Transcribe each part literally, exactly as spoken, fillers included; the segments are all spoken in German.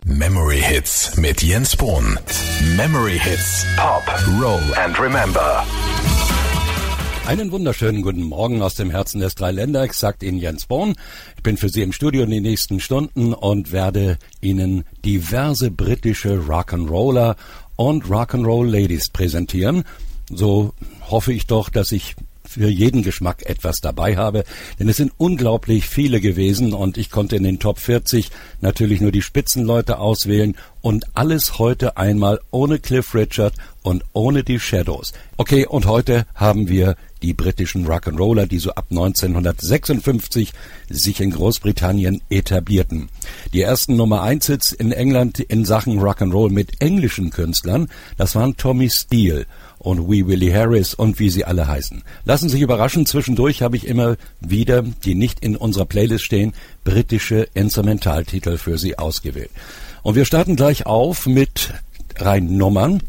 Memory Hits mit Jens Bohn. Memory Hits, Pop, Roll and Remember. Einen wunderschönen guten Morgen aus dem Herzen des Dreiländerecks, sagt Ihnen Jens Bohn. Ich bin für Sie im Studio in den nächsten Stunden und werde Ihnen diverse britische Rock'n'Roller und Rock'n'Roll Ladies präsentieren. So hoffe ich doch, dass ich für jeden Geschmack etwas dabei habe, denn es sind unglaublich viele gewesen und ich konnte in den Top vierzig natürlich nur die Spitzenleute auswählen und alles heute einmal ohne Cliff Richard und ohne die Shadows. Okay, und heute haben wir die britischen Rock'n'Roller, die so ab neunzehnhundertsechsundfünfzig sich in Großbritannien etablierten. Die ersten Nummer eins Hits in England in Sachen Rock'n'Roll mit englischen Künstlern, das waren Tommy Steele und Wee Willie Harris und wie sie alle heißen. Lassen Sie sich überraschen, zwischendurch habe ich immer wieder, die nicht in unserer Playlist stehen, britische Instrumentaltitel für Sie ausgewählt. Und wir starten gleich auf mit drei Nummern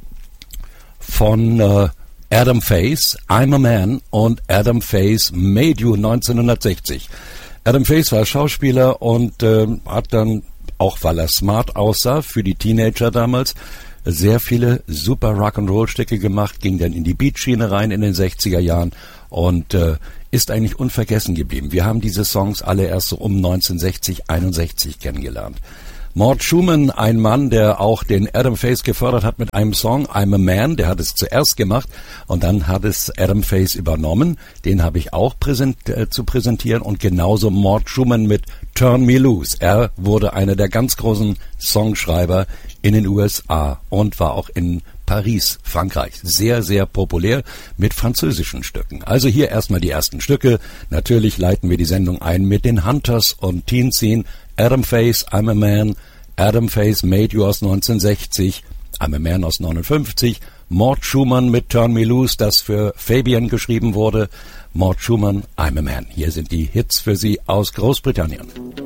von äh, Adam Faith, I'm a Man und Adam Faith, Made You neunzehnhundertsechzig. Adam Faith war Schauspieler und äh, hat dann, auch weil er smart aussah, für die Teenager damals, sehr viele super Rock'n'Roll-Stücke gemacht, ging dann in die Beat-Schiene rein in den sechziger Jahren und äh, ist eigentlich unvergessen geblieben. Wir haben diese Songs alle erst so um neunzehnhundertsechzig, einundsechzig kennengelernt. Mort Schumann, ein Mann, der auch den Adam Faith gefördert hat mit einem Song, I'm a Man, der hat es zuerst gemacht und dann hat es Adam Faith übernommen. Den habe ich auch präsent, äh, zu präsentieren und genauso Mort Schumann mit Turn Me Loose. Er wurde einer der ganz großen Songschreiber in den U S A und war auch in Paris, Frankreich, sehr, sehr populär mit französischen Stücken. Also hier erstmal die ersten Stücke. Natürlich leiten wir die Sendung ein mit den Hunters und Teen Scene. Adam Faith, I'm a Man, Adam Faith, Made You aus neunzehnhundertsechzig, I'm a Man aus neunundfünfzig, Mort Schumann mit Turn Me Loose, das für Fabian geschrieben wurde, Mort Schumann, I'm a Man. Hier sind die Hits für Sie aus Großbritannien.